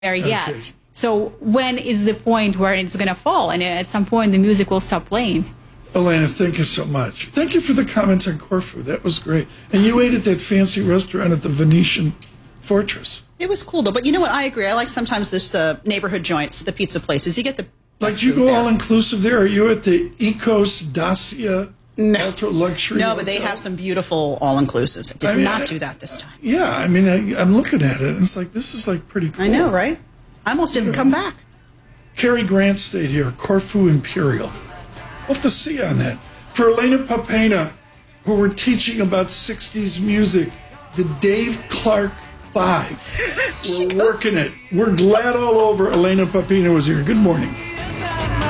there yet. Okay. So when is the point where it's going to fall? And at some point, the music will stop playing. Elena, thank you so much. Thank you for the comments on Corfu. That was great. And you ate at that fancy restaurant at the Venetian Fortress. It was cool, though. But you know what? I agree. I like sometimes the neighborhood joints, the pizza places. You get the Like, best you food go there. all-inclusive there? Are you at the Ecos Dacia ultra-luxury No, but they hotel? have some beautiful all-inclusives. I did not do that this time. Yeah, I mean, I'm looking at it, and it's like, this is, like, pretty cool. I know, right? I almost didn't come back. Cary Grant stayed here, Corfu Imperial. We'll have to see you on that. For Elena Papena, who we're teaching about 60s music, the Dave Clark 5. We're working it. We're glad all over Elena Papena was here. Good morning.